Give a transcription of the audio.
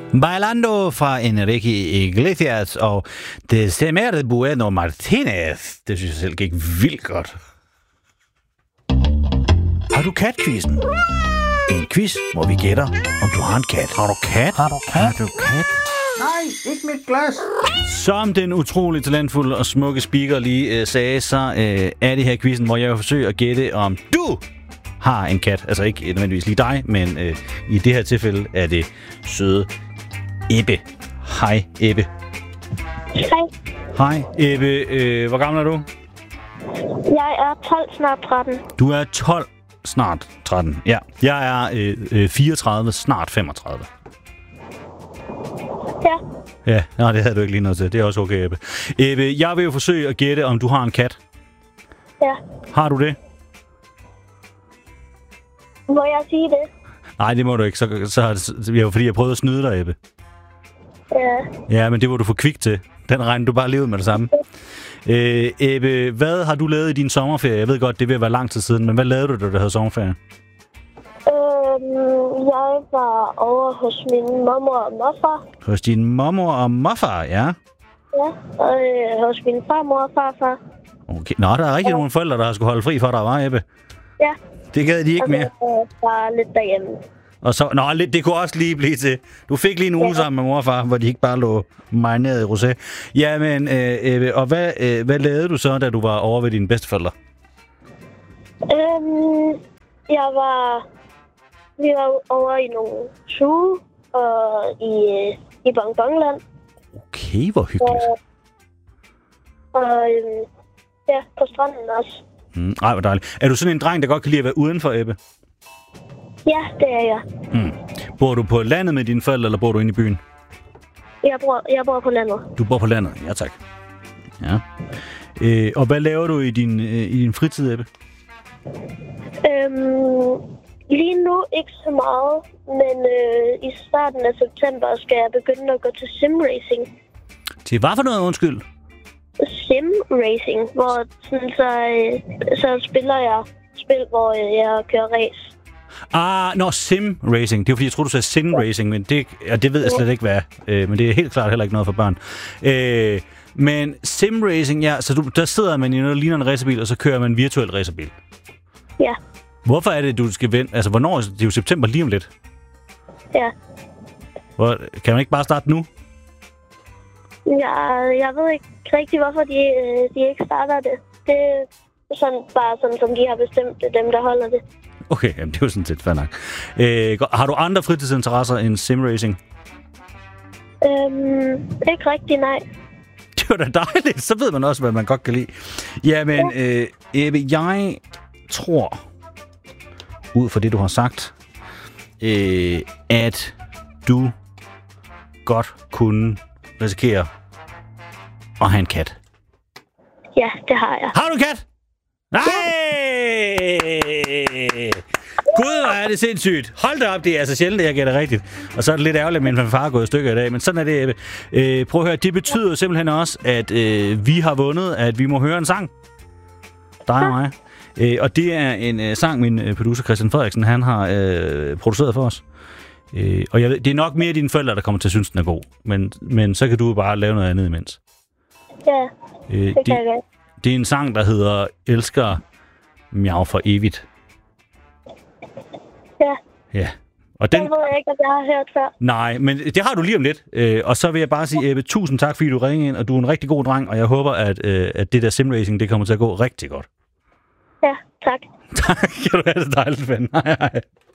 Bailando fra Enrique Iglesias og Destemerde Bueno Martinez. Det synes jeg selv gik vildt godt. Har du kat-quizzen? En quiz, hvor vi gætter, om du har en kat. Har du kat? Har du kat? Har du kat? Nej, ikke mit glas. Som den utrolig talentfulde og smukke speaker lige sagde, så er det her quizzen, hvor jeg vil forsøge at gætte, om du har en kat. Altså ikke nødvendigvis lige dig, men i det her tilfælde er det søde Ebbe. Hej, Ebbe. Hej. Hej, Ebbe. Hvor gammel er du? Jeg er 12, snart 13. Du er 12, snart 13. Ja. Jeg er 34, snart 35. Ja. Ja, nej, det havde du ikke lige noget til. Det er også okay, Ebbe. Ebbe, jeg vil jo forsøge at gætte, om du har en kat. Ja. Har du det? Må jeg sige det? Nej, det må du ikke. Så det er fordi, jeg prøvede at snyde dig, Ebbe. Ja. Ja, men det var du for kvik til. Den regner du bare lige ud med det samme. Ebbe, hvad har du lavet i din sommerferie? Jeg ved godt, det vil være lang tid siden, men hvad lavede du, da du havde sommerferie? Jeg var over hos min mormor og morfar. Hos din mormor og morfar, ja? Ja, og hos min farmor og farfar. Okay. Nå, der er rigtig nogle forældre, der har skulle holde fri for dig, var, Ebbe? Ja. Det gad de ikke mere. Og så bare lidt derhjemme. Og så, det kunne også lige blive til. Du fik lige en uge sammen med mor og far, hvor de ikke bare lå marineret i rosé. Jamen, Ebbe, og hvad lavede du så, da du var over ved dine bedsteforældre? Vi var over i nogle suge og i Bongbongland. Okay, hvor hyggeligt. Og ja, på stranden også. Ej, hvor dejligt. Er du sådan en dreng, der godt kan lide at være udenfor, Ebbe? Ja, det er jeg. Bor du på landet med dine forældre, eller bor du inde i byen? Jeg bor på landet. Du bor på landet, ja tak. Ja. Og hvad laver du i din fritid, Ebbe? Lige nu ikke så meget, men i starten af september skal jeg begynde at gå til simracing. Til hvad for noget, undskyld? Simracing, hvor sådan, så spiller jeg spil, hvor jeg kører race. Sim racing. Det er fordi, jeg troede, du sagde sin racing, men det ved jeg slet ikke, hvad er. Men det er helt klart heller ikke noget for børn. Men sim racing, ja, så der sidder man i noget, der ligner en racerbil, og så kører man en virtuel racerbil. Ja. Hvorfor er det, du skal vente? Altså, hvornår? Det er jo september lige om lidt. Ja. Kan man ikke bare starte nu? Jeg ved ikke rigtig, hvorfor de ikke starter det. Det er bare sådan, som de har bestemt, det dem, der holder det. Okay, jamen, det er jo sådan set fair nok. Har du andre fritidsinteresser end simracing? Ikke rigtig, nej. Det var da dejligt. Så ved man også, hvad man godt kan lide. Jamen, Ebbe, jeg tror, ud fra det, du har sagt, at du godt kunne risikere at have en kat. Ja, det har jeg. Har du en kat? Nej! Gud, hvor er det sindssygt. Hold da op, det er altså sjældent, at jeg gætter rigtigt. Og så er det lidt ærgerligt, at min far er gået i stykker i dag. Men sådan er det, Ebbe. Prøv at høre, det betyder simpelthen også, at vi har vundet, at vi må høre en sang. Dig og mig. Og det er en sang, min producer Christian Frederiksen, han har produceret for os. Og jeg ved, det er nok mere dine forældre, der kommer til at synes, den er god. Men så kan du bare lave noget andet imens. Ja, det kan jeg godt. Det er en sang, der hedder Elsker Miau for evigt. Ja. Ja. Og den ved jeg ikke, at jeg har hørt før. Nej, men det har du lige om lidt. Og så vil jeg bare sige, Ebbe, tusind tak, fordi du ringede ind, og du er en rigtig god dreng, og jeg håber, at det der simracing, det kommer til at gå rigtig godt. Ja, tak. Tak, kan du have det dejligt, ven. Hej, hej.